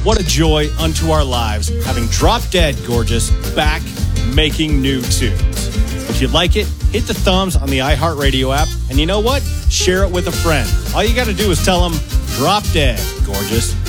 What a joy unto our lives having Drop Dead Gorgeous back making new tunes. If you like it, hit the thumbs on the iHeartRadio app, and you know what? Share it with a friend. All you got to do is tell them, Drop Dead Gorgeous